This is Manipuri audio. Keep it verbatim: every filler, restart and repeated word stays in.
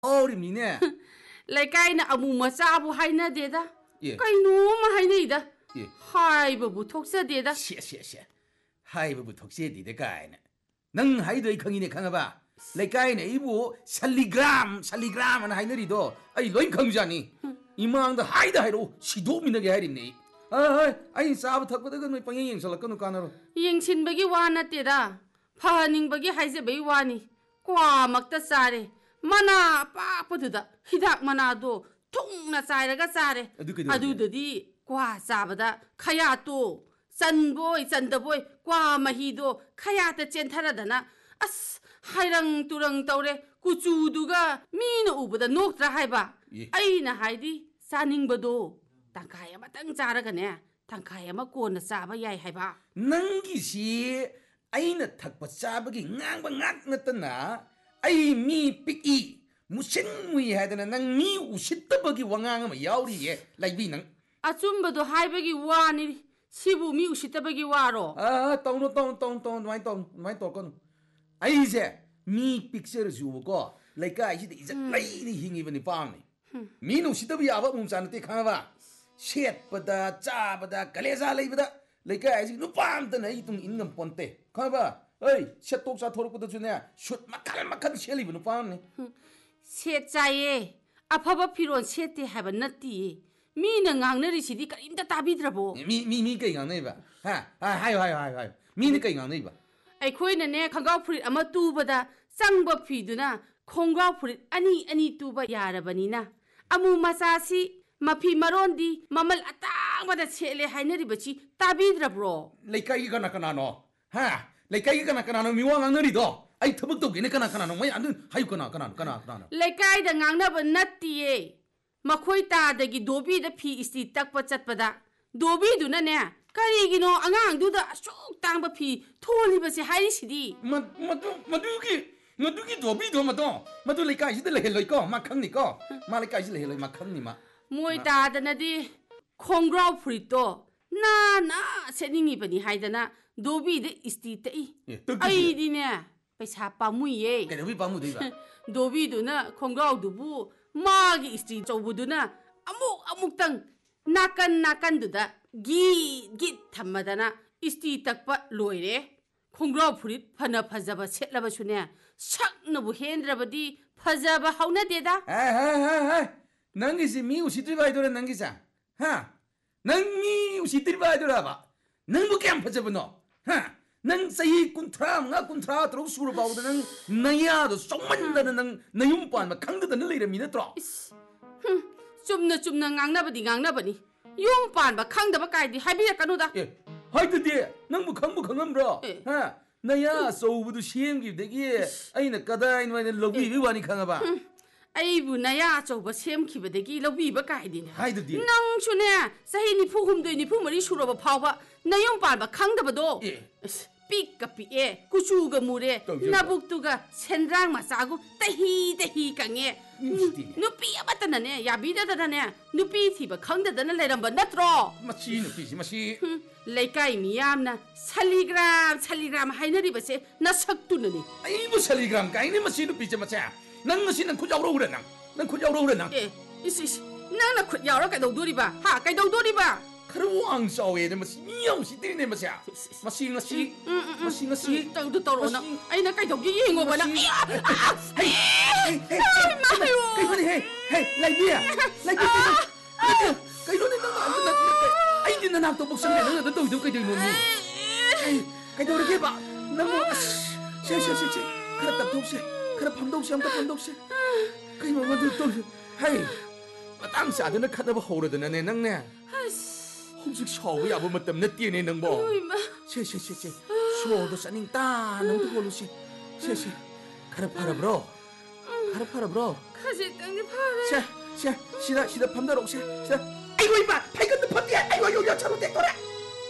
어림이네. ꯂꯩꯀꯥꯏꯅ ꯑꯃꯨ ꯃꯆꯥꯕꯨ ꯍꯥꯏꯅꯗꯦꯗ. ꯀꯩꯅꯣꯝꯃ ꯍꯥꯏꯅꯩꯗ. 하이버부 톡세디에다. 셰셰셰. 하이버부 톡세디데 가이네. 능 하이도 이강이네 강아봐. 레가이네 이부 살리그람 살리그람 하나 하이너리도 아이 로인 강자니. 이망도 하이다 하이로 시도미나게 하이리네. 아, 아이 사부 탁보다 그 방에 영설라거노 까나로. 영신በ기 와나때다. 파닝버기 하이제베이 와니. 꽈막다 싸레. 마나 빡빠드다. 히닥 마나도 통나 싸이라가 싸레. 아두더디 과 싸바다 카야또 짠보이 짠더보이 과 마히도 카야다 젠타라다나 아스 하이랑 뚜랑 떠래 구주두가 미나 우보다 녹드라 하이바 아이나 하이디 싸닝버도 땅카야마 땅 짜라가네 땅카야마 꼬나 싸바 야이 하이바 능기시 아이나 탁바 싸바기 낭바 낭났다나 아이 미 삐이 무슨 무이 하다나 낭미 우시떠버기 왕앙아마 야우리에 라이비 낭 아줌바도 하이버기 와니 시부 미 우시떠버기 와로 아 똥노 똥똥똥 많이 똥 많이 똥건 아이제 미 픽처를 주고 라이카 이제 이제 라이니 힘이버니 빵니 미 우시떠비 야바 뭉자는데 강아봐 셋보다 짜보다 갈레자 레이보다 라이카 이제 누빵드나 이동 있는 본때 강아봐 어이 셋독자 토록부터 주네 슛 막칼 막칼 셀리브 누빵니 셋자에 아파바 피론 셋대 하바 나띠 미는 낭너리시디 까림다 따비드라보 미미미 그이 낭너이바 하 하요 하요 하요 하요 미는 그이 낭너이바 아이코이나네 강가우 프릿 아마 뚜바다 쌍바 피두나 콩가우 프릿 아니 아니 뚜바 야라바니나 아무 마사시 마피 마론디 마말 아땅바다 셀레 하이너리바치 따비드라브로 레이카이 가나 가나노 하 레이카이 가나 가나노 미와 낭너리도 아이 터벅도 게네 가나 가나노 뭐 안든 하유 가나 가나 가나 가나 레이카이다 낭나바 나띠에 마코이 따다기 도비다 피 이스티 딱바 짰바다 도비두나네 까리기노 앙앙두다 쑥 땅바 피 토리바시 하이시디 마 마두 마두기 마두기 도비도 마도 마두 레카이시데 레헬로이코 마캉니코 마레카이시 레헬로이 마캉니마 모이 따다나디 콩그라우 프리토 나나 세닝이바니 하이다나 도비데 이스티 따이 아이디네 पैसा पामुये कदबी पामुदीबा दोबीदुना खोंगाउदुबु मागी स्ट्री चौबुदुना अमुक अमुक्तंग नाकन नाकनदुदा गी गी थम्मदना स्ट्री तकपा लोइरे खोंग्राउ फुरित फना फजबा सेटलबसुने सकनबु हेन्द्रबदी फजबा हौनदेदा हा हा हा हा नंगिसि मी उसित्रिबाइदोरा नंगिसा हा नंगी उसित्रिबाइदोराबा नंबु क्याम फजबनो हा 능 사이 군트라 나 군트라 들어 수로 바우다 능 나야도 쏙만다는 능 나윤반 막 강드는 레이라 미네트로 쫌나 쫌나 강나버디 강나버니 용반 막 강다바 까이디 하비야 까노다 예 하이드디 능부 강부 강함브라 하 나야 소부도 시엠기 되기에 아이나 까다인 와는 로비 위와니 강아봐 아이부 나야 저거 셈키버데기 로비바 까이디네 하이드디 낭추네 사이니 포hum도니 포머리 수로바 파우바 나용반 막 강다바도 예 삐까 삐에 구슈가 무레 나북두가 센랑 마사고 따히 따히 강에 누삐 아바다나네 야비다다네 누삐 티바 강다다나 레람바 나트로 마치 누삐시 마치 레카이 미암나 살리그람 살리그람 하이너리바세 나 석두느니 아이부 살리그람 까이네 마치 누삐지 마차 난 마시는 쿠자우로 그래 난 쿠자우로 그래 난 예 이씨 나나 쿠자우로 까도도리바 하 까도도리바 그럼 왕싸워야 마시 미용시 때리네 마시야 마시 마시 마시 마시 땅도 떨어나 아이 나 까이도기 행어 봐나 헤이 헤이 헤이 헤이 헤이 라이비야 라이비 까이도네 나나 아이디 나 나도 목숨에 나 너도 또 까이도 이놈이 까이도 이렇게 봐 너무 쎄쎄쎄쎄 그래 답도 없이 그래 밤도 없이 아무도 밤도 없이 까이 뭐 또 헤이 땅 싸드는 카드바 호르드네 낭네 홍식 샤워 야부 맞담 넷띠네 능보 쎄쎄쎄쎄 쇼도 싸닝 따 능도 골루시 쎄쎄 가라 파라 브로 가라 파라 브로 가지 땅이 파래 쎄쎄 시다 시다 밤다 옥시 시다 아이고 이마 팔건도 밤디야 아이고 요요 차로 떼거라